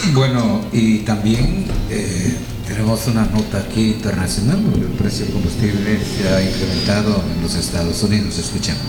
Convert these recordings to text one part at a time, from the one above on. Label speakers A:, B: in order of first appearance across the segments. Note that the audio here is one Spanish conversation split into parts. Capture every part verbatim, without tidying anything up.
A: Bueno, y también eh, tenemos una nota aquí internacional, porque el precio del combustible se ha incrementado en los Estados Unidos. Escuchemos.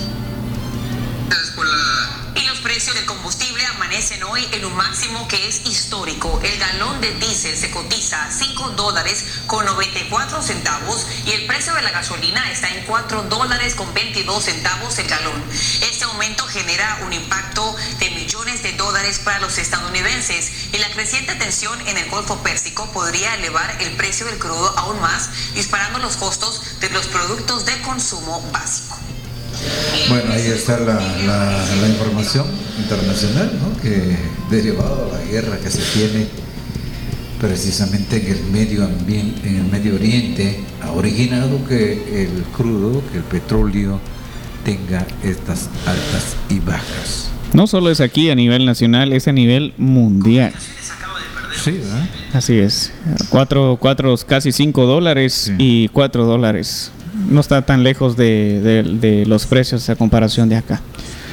B: Y los precios del combustible amanecen hoy en un máximo que es histórico. El galón de diésel se cotiza a cinco dólares con noventa y cuatro centavos y el precio de la gasolina está en cuatro dólares con veintidós centavos el galón. Este aumento genera un impacto de millones de dólares para los estadounidenses y la creciente tensión en el Golfo Pérsico podría elevar el precio del crudo aún más, disparando los costos de los productos de consumo básico.
A: Bueno, ahí está la, la, la información internacional, ¿no?, que derivado de la guerra que se tiene precisamente en el medio ambiente, en el Medio Oriente, ha originado que el crudo, que el petróleo tenga estas altas y bajas.
C: No solo es aquí a nivel nacional, es a nivel mundial.
A: Sí, ¿verdad?
C: Así es, cuatro, cuatro, casi cinco dólares, sí. Y cuatro dólares. No está tan lejos de, de, de los precios a comparación de acá.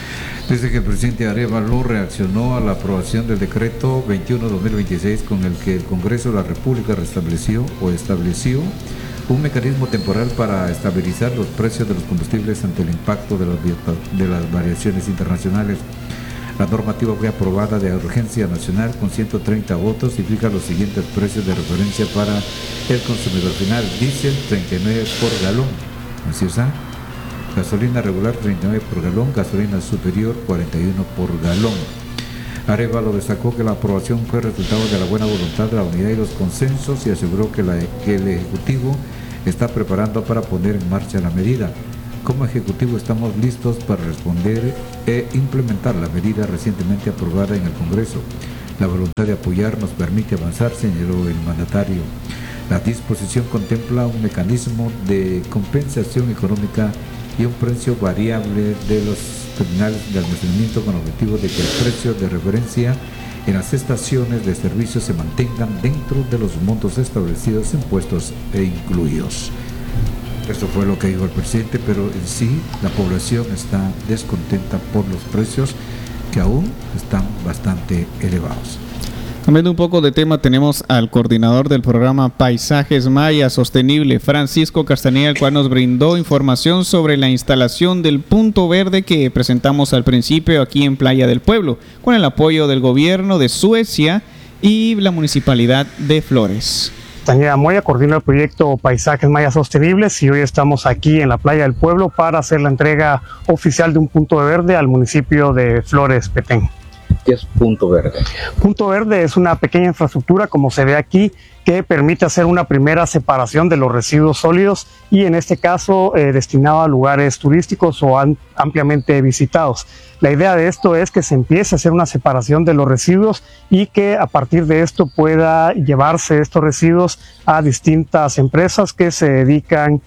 A: Dice que el presidente Arévalo reaccionó a la aprobación del decreto veintiuno de dos mil veintiséis con el que el Congreso de la República restableció o estableció un mecanismo temporal para estabilizar los precios de los combustibles ante el impacto de las, de las variaciones internacionales. La normativa fue aprobada de urgencia nacional con ciento treinta votos y fija los siguientes precios de referencia para el consumidor final: diésel treinta y nueve por galón, así está, gasolina regular treinta y nueve por galón, gasolina superior cuarenta y uno por galón. Arévalo destacó que la aprobación fue resultado de la buena voluntad, de la unidad y los consensos y aseguró que, la, que el Ejecutivo está preparando para poner en marcha la medida. Como Ejecutivo estamos listos para responder e implementar la medida recientemente aprobada en el Congreso. La voluntad de apoyar nos permite avanzar, señaló el mandatario. La disposición contempla un mecanismo de compensación económica y un precio variable de los terminales de almacenamiento con el objetivo de que el precio de referencia en las estaciones de servicio se mantengan dentro de los montos establecidos, impuestos e incluidos. Esto fue lo que dijo el presidente, pero en sí la población está descontenta por los precios que aún están bastante elevados.
C: Cambiando un poco de tema, tenemos al coordinador del programa Paisajes Maya Sostenible, Francisco Castañeda, el cual nos brindó información sobre la instalación del punto verde que presentamos al principio aquí en Playa del Pueblo, con el apoyo del gobierno de Suecia y la municipalidad de Flores.
D: Castañeda Moya coordina el proyecto Paisajes Maya Sostenibles y hoy estamos aquí en la Playa del Pueblo para hacer la entrega oficial de un punto verde al municipio de Flores, Petén.
E: ¿Qué es Punto Verde?
D: Punto Verde es una pequeña infraestructura, como se ve aquí, que permite hacer una primera separación de los residuos sólidos y en este caso eh, destinado a lugares turísticos o an- ampliamente visitados. La idea de esto es que se empiece a hacer una separación de los residuos y que a partir de esto pueda llevarse estos residuos a distintas empresas que se dedican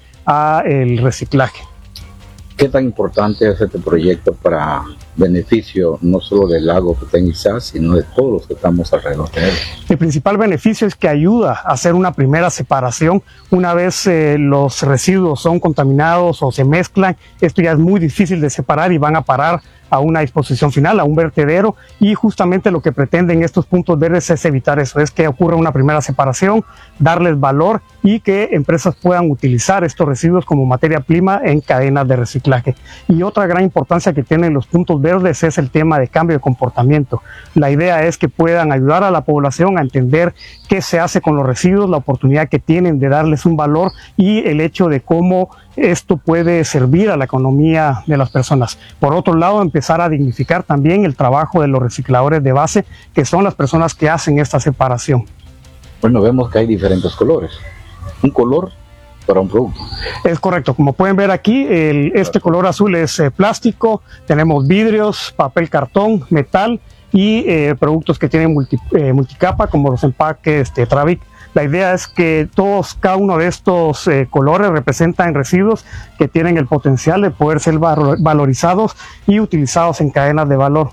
D: al reciclaje.
E: ¿Qué tan importante es este proyecto para beneficio no solo del lago Petén Itzá, sino de todos los que estamos alrededor de él?
D: El principal beneficio es que ayuda a hacer una primera separación. Una vez eh, los residuos son contaminados o se mezclan, esto ya es muy difícil de separar y van a parar a una disposición final, a un vertedero, y justamente lo que pretenden estos puntos verdes es evitar eso, es que ocurra una primera separación, darles valor y que empresas puedan utilizar estos residuos como materia prima en cadenas de reciclaje. Y otra gran importancia que tienen los puntos verdes es el tema de cambio de comportamiento. La idea es que puedan ayudar a la población a entender qué se hace con los residuos, la oportunidad que tienen de darles un valor y el hecho de cómo esto puede servir a la economía de las personas. Por otro lado, empezar a dignificar también el trabajo de los recicladores de base, que son las personas que hacen esta separación.
E: Bueno, vemos que hay diferentes colores. Un color para un producto.
D: Es correcto. Como pueden ver aquí, el, este color azul es eh, plástico, tenemos vidrios, papel cartón, metal y eh, productos que tienen multi, eh, multicapa, como los empaques Tetrabric. La idea es que todos, cada uno de estos eh, colores representan residuos que tienen el potencial de poder ser valorizados y utilizados en cadenas de valor.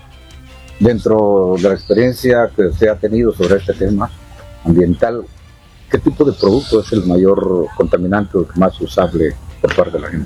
E: Dentro de la experiencia que usted ha tenido sobre este tema ambiental, ¿qué tipo de producto es el mayor contaminante o el más usable por parte de la gente?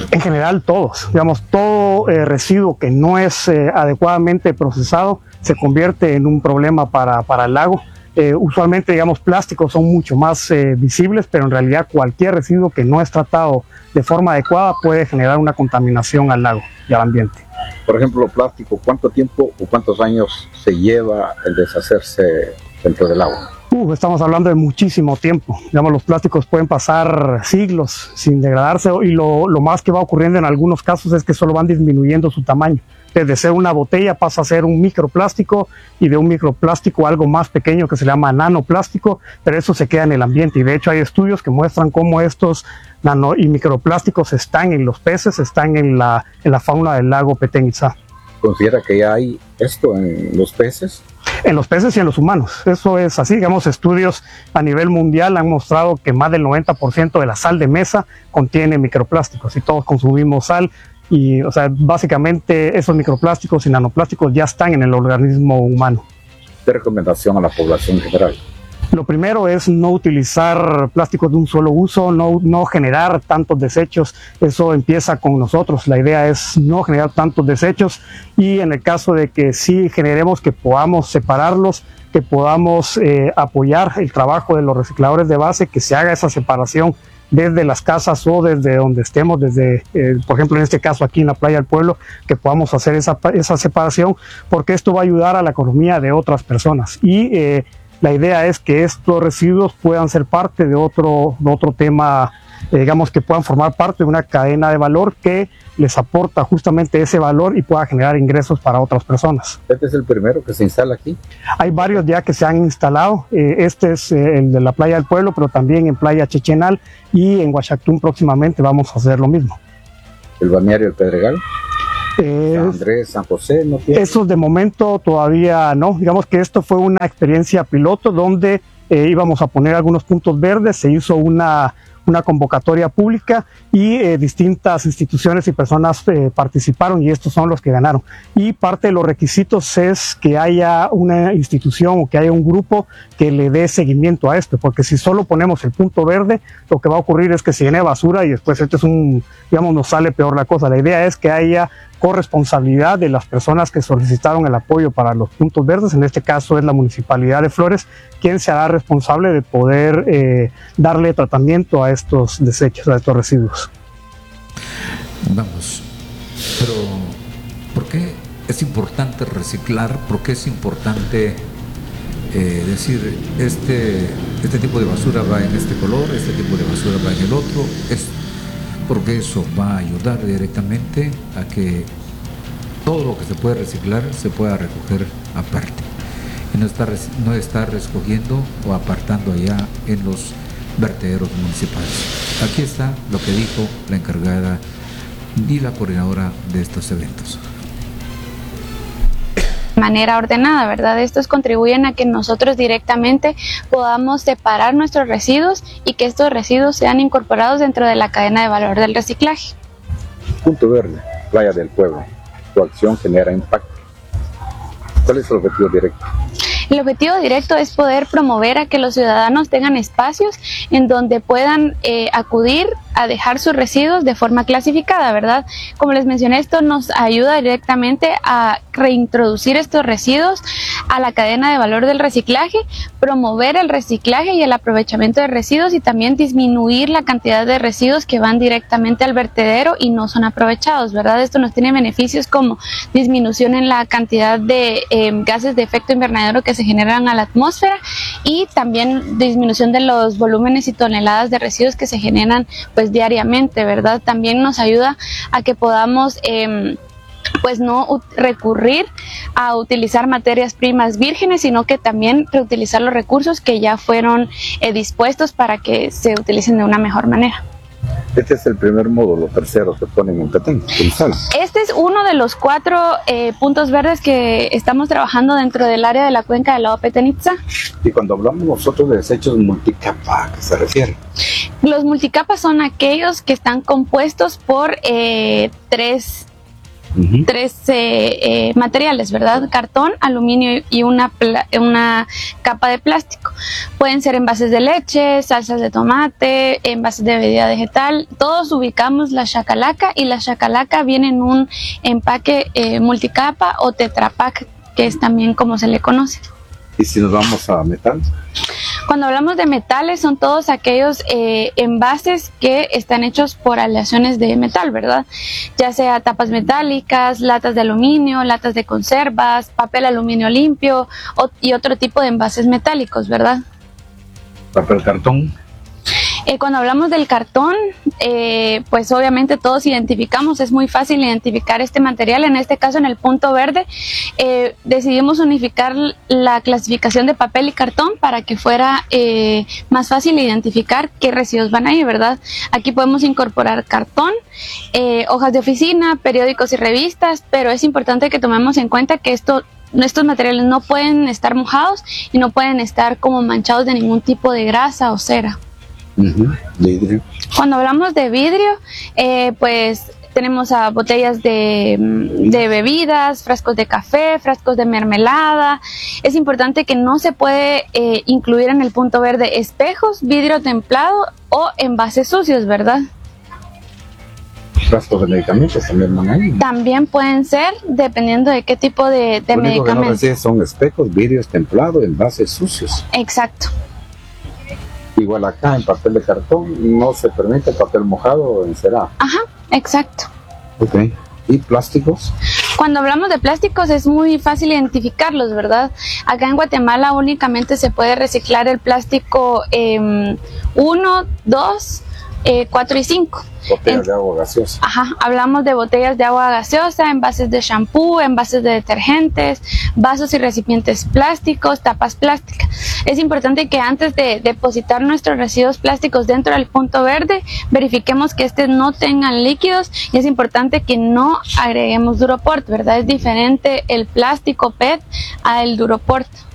D: En general todos, digamos, todo eh, residuo que no es eh, adecuadamente procesado se convierte en un problema para, para el lago. Eh, usualmente, digamos, plásticos son mucho más eh, visibles, pero en realidad cualquier residuo que no es tratado de forma adecuada puede generar una contaminación al lago y al ambiente.
E: Por ejemplo, plástico, ¿cuánto tiempo o cuántos años se lleva el deshacerse dentro del agua?
D: Uh, estamos hablando de muchísimo tiempo. Digamos, los plásticos pueden pasar siglos sin degradarse y lo, lo más que va ocurriendo en algunos casos es que solo van disminuyendo su tamaño. Desde ser una botella pasa a ser un microplástico y de un microplástico algo más pequeño que se llama nanoplástico, pero eso se queda en el ambiente y de hecho hay estudios que muestran cómo estos nano y microplásticos están en los peces, están en la, en la fauna del lago Petén Itzá.
E: ¿Considera que ya hay esto en los peces?
D: En los peces y en los humanos, eso es así, digamos, estudios a nivel mundial han mostrado que más del noventa por ciento de la sal de mesa contiene microplásticos y todos consumimos sal y, o sea, básicamente esos microplásticos y nanoplásticos ya están en el organismo humano.
E: ¿Qué recomendación a la población en general?
D: Lo primero es no utilizar plásticos de un solo uso, no, no generar tantos desechos, eso empieza con nosotros, la idea es no generar tantos desechos y en el caso de que sí generemos que podamos separarlos, que podamos eh, apoyar el trabajo de los recicladores de base, que se haga esa separación desde las casas o desde donde estemos, desde, eh, por ejemplo, en este caso aquí en la Playa del Pueblo, que podamos hacer esa, esa separación, porque esto va a ayudar a la economía de otras personas y eh, la idea es que estos residuos puedan ser parte de otro, de otro tema, eh, digamos que puedan formar parte de una cadena de valor que les aporta justamente ese valor y pueda generar ingresos para otras personas.
E: ¿Este es el primero que se instala aquí?
D: Hay varios ya que se han instalado, eh, este es eh, el de la Playa del Pueblo, pero también en Playa Chechenal y en Huachactún próximamente vamos a hacer lo mismo.
E: ¿El balneario El Pedregal?
D: Eh,
E: San Andrés, San José, ¿no tiene?
D: Esos de momento todavía no. Digamos que esto fue una experiencia piloto donde eh, íbamos a poner algunos puntos verdes, se hizo una, una convocatoria pública y eh, distintas instituciones y personas eh, participaron y estos son los que ganaron. Y parte de los requisitos es que haya una institución o que haya un grupo que le dé seguimiento a esto, porque si solo ponemos el punto verde, lo que va a ocurrir es que se llene de basura y después este es un, digamos, nos sale peor la cosa. La idea es que haya corresponsabilidad de las personas que solicitaron el apoyo para los puntos verdes, en este caso es la Municipalidad de Flores, quien se hará responsable de poder eh, darle tratamiento a estos desechos, a estos residuos.
A: Vamos, pero ¿por qué es importante reciclar? ¿Por qué es importante eh, decir este, este tipo de basura va en este color, este tipo de basura va en el otro? Es porque eso va a ayudar directamente a que todo lo que se puede reciclar se pueda recoger aparte y no estar, no estar recogiendo o apartando allá en los vertederos municipales. Aquí está lo que dijo la encargada y la coordinadora de estos eventos.
F: Manera ordenada, ¿verdad? Estos contribuyen a que nosotros directamente podamos separar nuestros residuos y que estos residuos sean incorporados dentro de la cadena de valor del reciclaje.
E: Punto Verde, Playa del Pueblo. Tu acción genera impacto. ¿Cuál es el objetivo directo?
F: El objetivo directo es poder promover a que los ciudadanos tengan espacios en donde puedan eh, acudir a dejar sus residuos de forma clasificada, ¿verdad? Como les mencioné, esto nos ayuda directamente a reintroducir estos residuos a la cadena de valor del reciclaje, promover el reciclaje y el aprovechamiento de residuos y también disminuir la cantidad de residuos que van directamente al vertedero y no son aprovechados, ¿verdad? Esto nos tiene beneficios como disminución en la cantidad de eh, gases de efecto invernadero que se generan a la atmósfera y también disminución de los volúmenes y toneladas de residuos que se generan pues diariamente, ¿verdad? También nos ayuda a que podamos eh, pues no recurrir a utilizar materias primas vírgenes, sino que también reutilizar los recursos que ya fueron eh, dispuestos para que se utilicen de una mejor manera.
E: Este es el primer módulo, tercero que ponen en Petén.
F: Este es uno de los cuatro eh, puntos verdes que estamos trabajando dentro del área de la cuenca del lago Petén Itzá.
E: Y cuando hablamos nosotros de desechos multicapa, ¿a qué se refiere?
F: Los multicapas son aquellos que están compuestos por eh, tres uh-huh. tres eh, eh, materiales, ¿verdad? Cartón, aluminio y una, una capa de plástico. Pueden ser envases de leche, salsas de tomate, envases de bebida vegetal. Todos ubicamos la chacalaca, y la chacalaca viene en un empaque eh, multicapa o tetrapack, que es también como se le conoce.
E: ¿Y si nos vamos a metal?
F: Cuando hablamos de metales, son todos aquellos eh, envases que están hechos por aleaciones de metal, ¿verdad? Ya sea tapas metálicas, latas de aluminio, latas de conservas, papel aluminio limpio o, y otro tipo de envases metálicos, ¿verdad?
E: Papel cartón.
F: Eh, cuando hablamos del cartón, eh, pues obviamente todos identificamos, es muy fácil identificar este material. En este caso, en el punto verde, eh, decidimos unificar la clasificación de papel y cartón para que fuera eh, más fácil identificar qué residuos van ahí, ¿verdad? Aquí podemos incorporar cartón, eh, hojas de oficina, periódicos y revistas, pero es importante que tomemos en cuenta que esto estos materiales no pueden estar mojados y no pueden estar como manchados de ningún tipo de grasa o cera.
E: Uh-huh. Vidrio.
F: Cuando hablamos de vidrio, eh, pues tenemos a botellas de, de bebidas, frascos de café, frascos de mermelada. Es importante que no se puede eh, incluir en el punto verde espejos, vidrio templado o envases sucios, ¿verdad?
E: Frascos de medicamentos también van ahí.
F: También pueden ser, dependiendo de qué tipo de, de
E: Lo único
F: medicamentos.
E: Que no son espejos, vidrios templados, envases sucios.
F: Exacto.
E: Igual acá en papel de cartón no se permite papel mojado o encerado.
F: Ajá, exacto.
E: Ok. ¿Y plásticos?
F: Cuando hablamos de plásticos es muy fácil identificarlos, ¿verdad? Acá en Guatemala únicamente se puede reciclar el plástico uno, dos, cuatro y cinco.
E: Botellas
F: en,
E: de agua gaseosa.
F: Ajá, hablamos de botellas de agua gaseosa, envases de shampoo, envases de detergentes, vasos y recipientes plásticos, tapas plásticas. Es importante que antes de depositar nuestros residuos plásticos dentro del punto verde, verifiquemos que estos no tengan líquidos, y es importante que no agreguemos Duroport, ¿verdad? Es diferente el plástico P E T al Duroport.